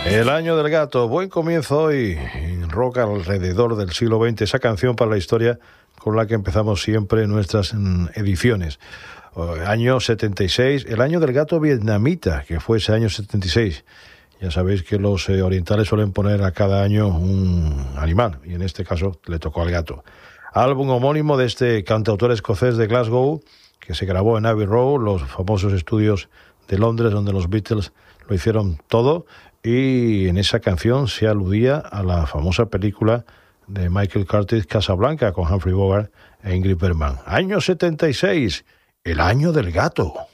El año del gato, buen comienzo hoy en rock alrededor del siglo XX, esa canción para la historia con la que empezamos siempre nuestras ediciones. Año 76, el año del gato vietnamita, que fue ese año 76. Ya sabéis que los orientales suelen poner a cada año un animal, y en este caso le tocó al gato. Álbum homónimo de este cantautor escocés de Glasgow, que se grabó en Abbey Road, los famosos estudios de Londres, donde los Beatles lo hicieron todo, y en esa canción se aludía a la famosa película de Michael Curtis, Casablanca, con Humphrey Bogart e Ingrid Bergman. Año 76, el año del gato.